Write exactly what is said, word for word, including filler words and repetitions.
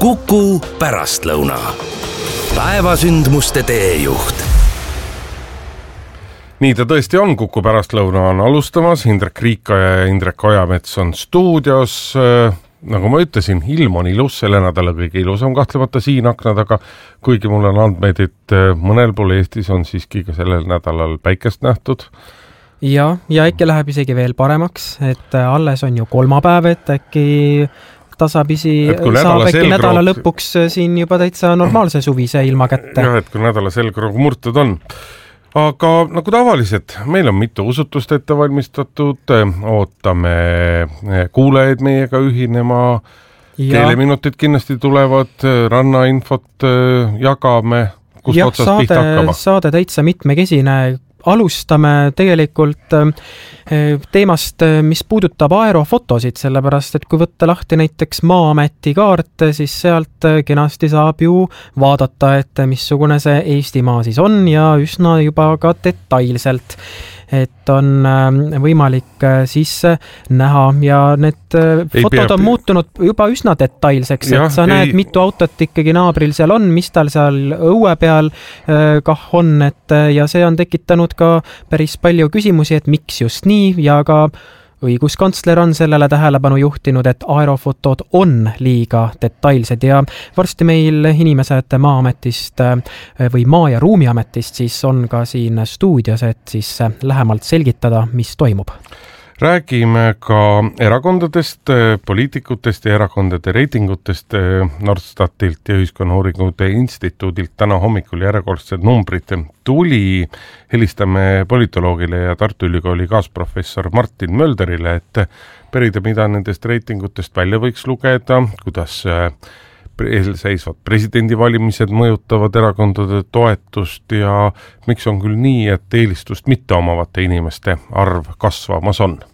Kuku pärastlõuna. Päevasündmuste teejuht. Nii ta tõesti on, Kuku pärastlõuna on alustamas, Indrek Riikoja ja Indrek Ojamets on stuudios. Nagu ma ütlesin, ilm on ilus, selle nädala kõige ilusam kahtlemata siin akna taga, kuigi mul on andmeid, et mõnel pool Eestis on siiski ka sellel nädalal päikest nähtud. Ja, ja äkki läheb isegi veel paremaks, et alles on ju kolmapäev, et äkki tasapisi saab äkki nädala lõpuks siin juba täitsa normaalse suvise ilma kätte. Jah, et kui nädala selgroog murtud on. Aga nagu tavaliselt, meil on mitu usutust ette valmistatud, ootame kuulajaid meiega ühinema, ja. Keeleminutid kindlasti tulevad, rannainfot jagame, kust ja, otsast saade, pihta hakkama. Saade täitsa mitmekesine. Alustame tegelikult teemast, mis puudutab aerofotosid, sellepärast, et kui võtta lahti näiteks Maa-ameti kaart, siis sealt kenasti saab ju vaadata, et missugune see Eestimaa siis on ja üsna juba ka detailselt, et on võimalik sisse näha ja need ei fotod pea... on muutunud juba üsna detailseks, ja, et sa näed, ei... mitu autot ikkagi naabril seal on, mis tal seal õue peal kah on, et ja see on tekitanud ka päris palju küsimusi, et miks just nii ja ka õiguskantsler on sellele tähelepanu juhtinud, et aerofotod on liiga detailsed ja varsti meil inimesed Maa-ametist või Maa- ja Ruumiametist siis on ka siin stuudios, et siis lähemalt selgitada, mis toimub. Räägime ka erakondadest, poliitikutest ja erakondade reitingutest. Nordstatilt ja Ühiskonnauuringute Instituudilt täna hommikul järjekordsed numbrid tuli. Helistame politoloogile ja Tartu Ülikooli kaasprofessor Martin Mölderile, et perida, mida nendest reitingutest välja võiks lugeda, kuidas eelseisvad presidendivalimised mõjutavad erakondade toetust ja miks on küll nii, et eelistust mitte omavate inimeste arv kasvamas on.